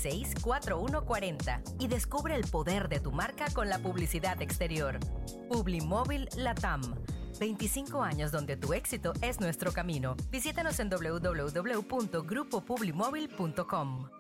866-4140 y descubre el poder de tu marca con la publicidad exterior. Publimóvil Latam. 25 años donde tu éxito es nuestro camino. Visítanos en www.grupopublimóvil.com.